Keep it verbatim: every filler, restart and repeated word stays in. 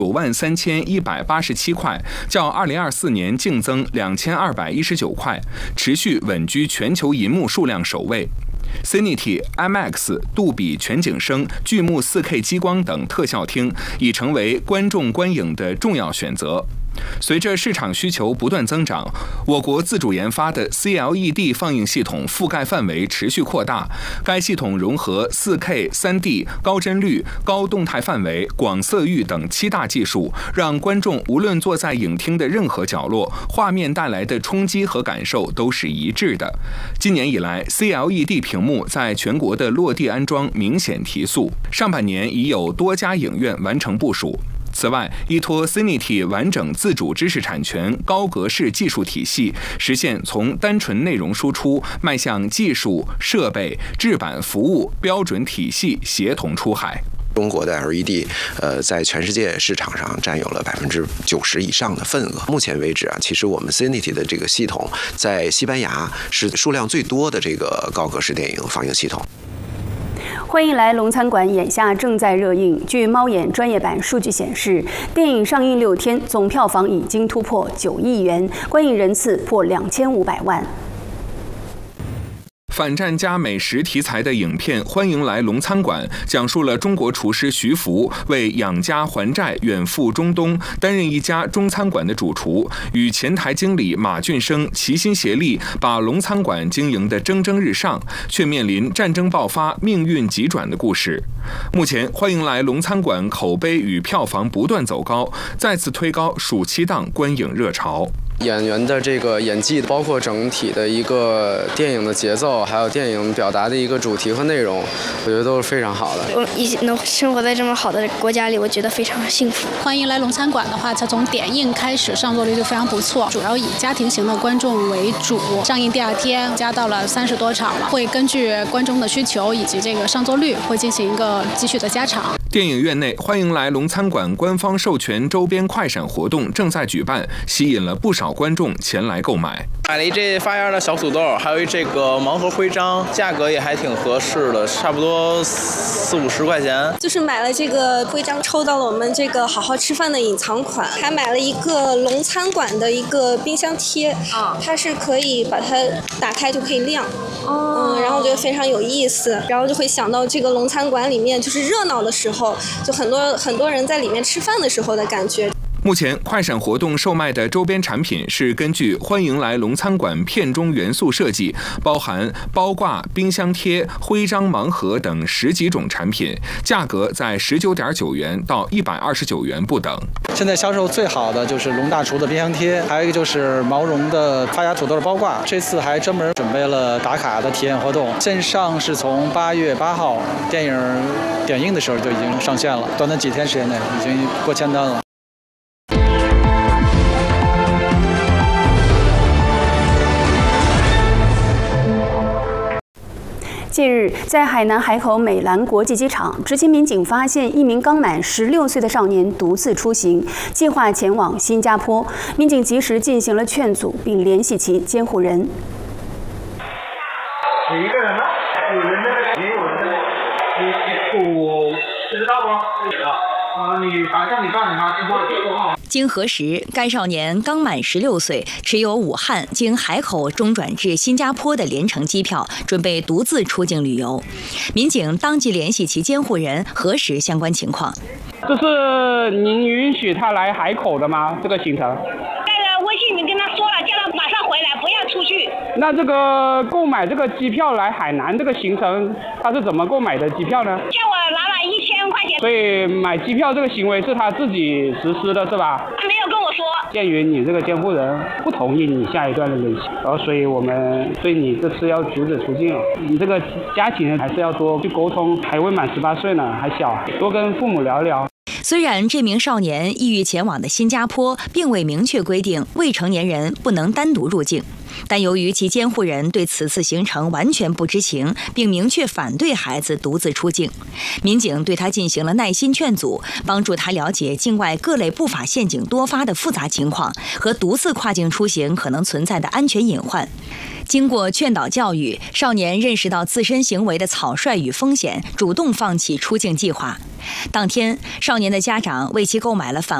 九万三千一百八十七块，较二零二四年净增两千二百一十九块，持续稳居全球银幕数量首位。Cinity、I M A X、杜比全景声、巨幕 四K 激光等特效厅已成为观众观影的重要选择。随着市场需求不断增长，我国自主研发的 C L E D 放映系统覆盖范围持续扩大。该系统融合 四K、三 D、高帧率、高动态范围、广色域等七大技术，让观众无论坐在影厅的任何角落，画面带来的冲击和感受都是一致的。今年以来 ，C L E D 屏幕在全国的落地安装明显提速，上半年已有多家影院完成部署。此外，依托 Cinity 完整自主知识产权高格式技术体系，实现从单纯内容输出迈向技术、设备、制版服务标准体系协同出海。 中国的 L E D， 呃，在全世界市场上占有了百分之九十以上的份额。目前为止啊，其实我们 Cinity 的这个系统在西班牙是数量最多的这个高格式电影放映系统。 欢迎来龙餐馆，眼下正在热映。据猫眼专业版数据显示，电影上映六天，总票房已经突破九亿元，观影人次破两千五百万。 反战加美食题材的影片《欢迎来龙餐馆》讲述了中国厨师徐福为养家还债远赴中东，担任一家中餐馆的主厨，与前台经理马俊生齐心协力，把龙餐馆经营得蒸蒸日上，却面临战争爆发、命运急转的故事。目前，《欢迎来龙餐馆》口碑与票房不断走高，再次推高暑期档观影热潮。 演员的这个演技，包括整体的一个电影的节奏，还有电影表达的一个主题和内容，我觉得都是非常好的。 我一直能生活在这么好的国家里，我觉得非常幸福。 欢迎来龙餐馆的话，它从点映开始上座率就非常不错，主要以家庭型的观众为主。上映第二天加到了三十多场了，会根据观众的需求以及这个上座率，会进行一个继续的加场。 电影院内，欢迎来龙餐馆官方授权周边快闪活动正在举办，吸引了不少观众前来购买。 买了一这发芽的小土豆，还有一这个盲盒徽章，价格也还挺合适的，差不多四五十块钱。 就是买了这个徽章，抽到了我们这个好好吃饭的隐藏款，还买了一个龙餐馆的一个冰箱贴，啊，它是可以把它打开就可以亮。哦，嗯，然后我觉得非常有意思，然后就会想到这个龙餐馆里面就是热闹的时候，就很多很多人在里面吃饭的时候的感觉。 目前快闪活动售卖的周边产品是根据《欢迎来龙餐馆》片中元素设计，包含包挂、冰箱贴、徽章盲盒等十几种产品，价格在十九点九元到一百二十九元不等。 现在销售最好的就是龙大厨的冰箱贴，还有一个就是毛绒的发芽土豆的包挂。这次还专门准备了打卡的体验活动，线上是从八月八号电影点映的时候就已经上线了，短短几天时间内已经过千单了。 近日，在海南海口美兰国际机场，执勤民警发现一名刚满十六岁的少年独自出行，计划前往新加坡。民警及时进行了劝阻，并联系其监护人。 你一个人吗？有人在那边，有人在那边。你我不知道吗？不知道。啊，你反正你告诉他电话电话。 经核实，该少年刚满十六岁，持有武汉经海口中转至新加坡的联程机票，准备独自出境旅游。民警当即联系其监护人核实相关情况。 这是您允许他来海口的吗？这个行程？ 那个微信你跟他说了，叫他马上回来，不要出去。 那这个购买这个机票来海南这个行程，他是怎么购买的机票呢？ 叫我拿了一千块钱。 所以买机票这个行为是他自己实施的，是吧？ 他没有跟我说。 鉴于你这个监护人不同意你下一段的旅行，然后所以我们对你这次要阻止出境。你这个家庭还是要多去沟通，还未满十八岁呢，还小，多跟父母聊聊。 虽然这名少年意欲前往的新加坡并未明确规定未成年人不能单独入境，但由于其监护人对此次行程完全不知情，并明确反对孩子独自出境，民警对他进行了耐心劝阻，帮助他了解境外各类不法陷阱多发的复杂情况和独自跨境出行可能存在的安全隐患。 经过劝导教育，少年认识到自身行为的草率与风险，主动放弃出境计划。当天，少年的家长为其购买了返